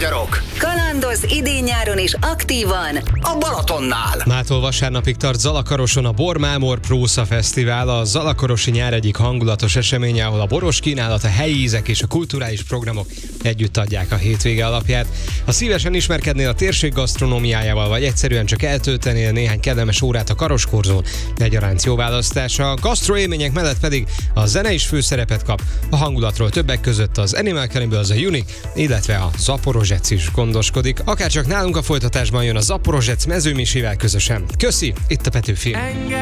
magyarok! Kalandoz idén-nyáron is aktívan A Balatonnál! Mától vasárnapig tart Zalakaroson a Bor-Mámor Prósa Fesztivál, a zalakarosi nyár egyik hangulatos eseménye, ahol a boros kínálat, a helyi ízek és a kulturális programok együtt adják a hétvége alapját. Ha szívesen ismerkednél a térség gasztronómiájával, vagy egyszerűen csak eltöltenél néhány kellemes órát a Karoskorzón, egyaránt jó választás. A gasztroélmények mellett pedig a zene is főszerepet kap, a hangulatról többek között az Animal Cannibals, a Unique, illetve a Zaporozsec is gondoskodik. Akárcsak nálunk a folytatásban jön a Zaporozsec Mezőmisivel közösen. Köszi, itt a Petőfi.